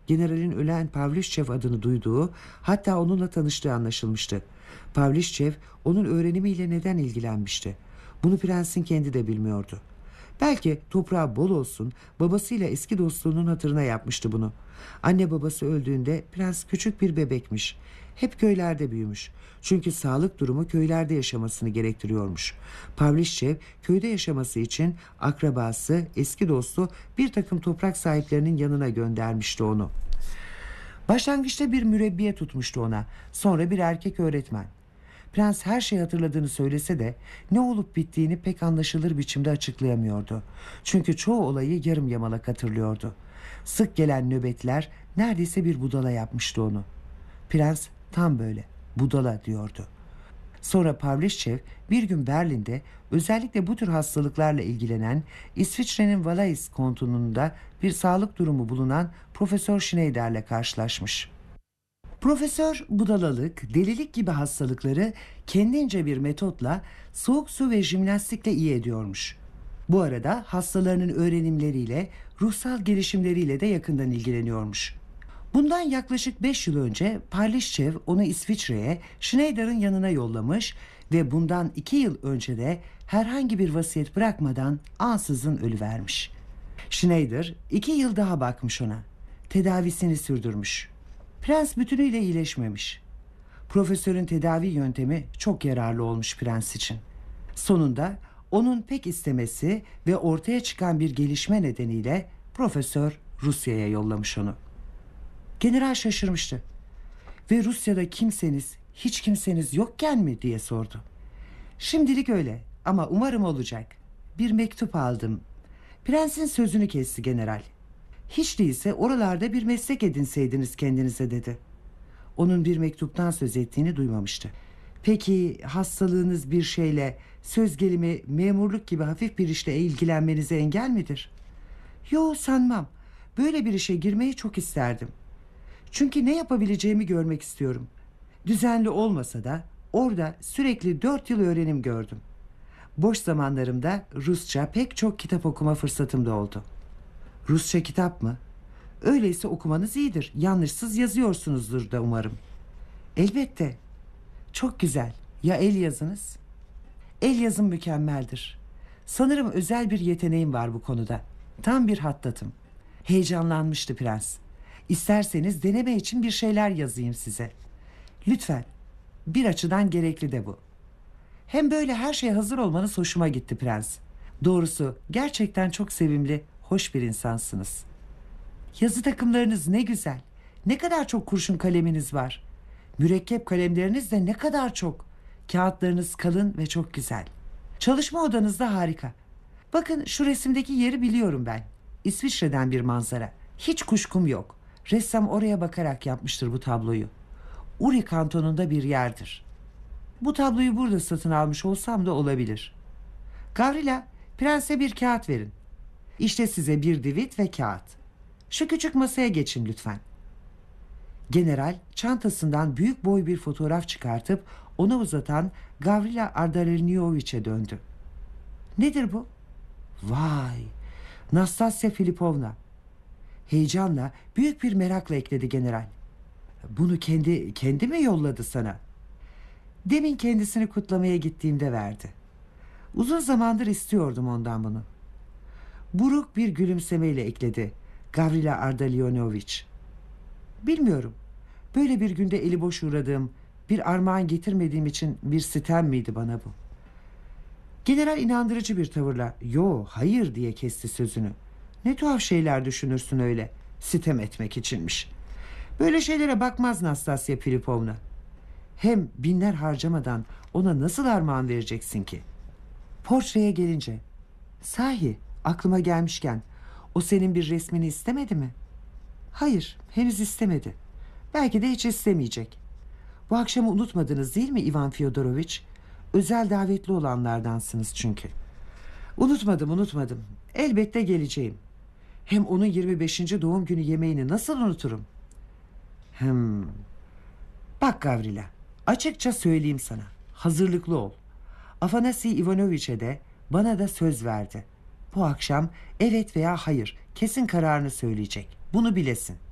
Generalin ölen Pavlüsçev adını duyduğu, hatta onunla tanıştığı anlaşılmıştı. Pavlüsçev onun öğrenimiyle neden ilgilenmişti? Bunu prensin kendi de bilmiyordu. Belki toprağı bol olsun, babasıyla eski dostluğunun hatırına yapmıştı bunu. Anne babası öldüğünde prens küçük bir bebekmiş. Hep köylerde büyümüş. Çünkü sağlık durumu köylerde yaşamasını gerektiriyormuş. Pavlüsçev köyde yaşaması için akrabası, eski dostu bir takım toprak sahiplerinin yanına göndermişti onu. Başlangıçta bir mürebbiye tutmuştu ona, sonra bir erkek öğretmen. Prens her şeyi hatırladığını söylese de ne olup bittiğini pek anlaşılır biçimde açıklayamıyordu. Çünkü çoğu olayı yarım yamalak hatırlıyordu. Sık gelen nöbetler neredeyse bir budala yapmıştı onu. Prens tam böyle budala diyordu. Sonra Pavlüsçev bir gün Berlin'de özellikle bu tür hastalıklarla ilgilenen İsviçre'nin Valais kontununda bir sağlık durumu bulunan Profesör Schneider'le karşılaşmış. Profesör budalalık, delilik gibi hastalıkları kendince bir metotla soğuk su ve jimnastikle iyi ediyormuş. Bu arada hastalarının öğrenimleriyle, ruhsal gelişimleriyle de yakından ilgileniyormuş. Bundan yaklaşık 5 yıl önce Pavlüsçev onu İsviçre'ye Schneider'in yanına yollamış ve bundan 2 yıl önce de herhangi bir vasiyet bırakmadan ansızın ölüvermiş. Schneider 2 yıl daha bakmış ona. Tedavisini sürdürmüş. Prens bütünüyle iyileşmemiş. Profesörün tedavi yöntemi çok yararlı olmuş prens için. Sonunda onun pek istemesi ve ortaya çıkan bir gelişme nedeniyle profesör Rusya'ya yollamış onu. General şaşırmıştı. Ve Rusya'da kimseniz, hiç kimseniz yokken mi diye sordu. Şimdilik öyle ama umarım olacak. Bir mektup aldım. Prensin sözünü kesti general. Hiç değilse oralarda bir meslek edinseydiniz kendinize dedi. Onun bir mektuptan söz ettiğini duymamıştı. Peki hastalığınız bir şeyle, söz gelimi memurluk gibi hafif bir işle ilgilenmenize engel midir? Yo, sanmam. Böyle bir işe girmeyi çok isterdim. Çünkü ne yapabileceğimi görmek istiyorum. Düzenli olmasa da orada sürekli 4 yıl öğrenim gördüm. Boş zamanlarımda Rusça pek çok kitap okuma fırsatım da oldu. Rusça kitap mı? Öyleyse okumanız iyidir. Yanlışsız yazıyorsunuzdur da umarım. Elbette. Çok güzel. Ya el yazınız? El yazım mükemmeldir. Sanırım özel bir yeteneğim var bu konuda. Tam bir hattatım. Heyecanlanmıştı prens. İsterseniz deneme için bir şeyler yazayım size. Lütfen. Bir açıdan gerekli de bu. Hem böyle her şey hazır olmanız hoşuma gitti prens. Doğrusu gerçekten çok sevimli, hoş bir insansınız. Yazı takımlarınız ne güzel. Ne kadar çok kurşun kaleminiz var. Mürekkep kalemleriniz de ne kadar çok. Kağıtlarınız kalın ve çok güzel. Çalışma odanız da harika. Bakın şu resimdeki yeri biliyorum ben. İsviçre'den bir manzara. Hiç kuşkum yok. Ressam oraya bakarak yapmıştır bu tabloyu. Uri kantonunda bir yerdir. Bu tabloyu burada satın almış olsam da olabilir. Gavrila, prense bir kağıt verin. İşte size bir divit ve kağıt. Şu küçük masaya geçin lütfen. General çantasından büyük boy bir fotoğraf çıkartıp ona uzatan Gavrila Ardalionioviç'e döndü. Nedir bu? Vay! Nastasya Filipovna. Heyecanla, büyük bir merakla ekledi general. Bunu kendi mi yolladı sana? Demin kendisini kutlamaya gittiğimde verdi. Uzun zamandır istiyordum ondan bunu. Buruk bir gülümsemeyle ekledi Gavrila Ardalionoviç. Bilmiyorum. Böyle bir günde eli boş uğradığım, bir armağan getirmediğim için bir sitem miydi bana bu? General inandırıcı bir tavırla "Yo, hayır" diye kesti sözünü. Ne tuhaf şeyler düşünürsün öyle. Sitem etmek içinmiş. Böyle şeylere bakmaz Nastasya Filipovna. Hem binler harcamadan ona nasıl armağan vereceksin ki? Portreye gelince, sahi aklıma gelmişken o senin bir resmini istemedi mi? Hayır, henüz istemedi. Belki de hiç istemeyecek. Bu akşamı unutmadınız değil mi Ivan Fyodoroviç? Özel davetli olanlardansınız çünkü. Unutmadım. Elbette geleceğim. Hem onun 25. doğum günü yemeğini nasıl unuturum? Bak Gavrila, açıkça söyleyeyim sana. Hazırlıklı ol. Afanasi Ivanoviç'e de bana da söz verdi. Bu akşam evet veya hayır kesin kararını söyleyecek. Bunu bilesin.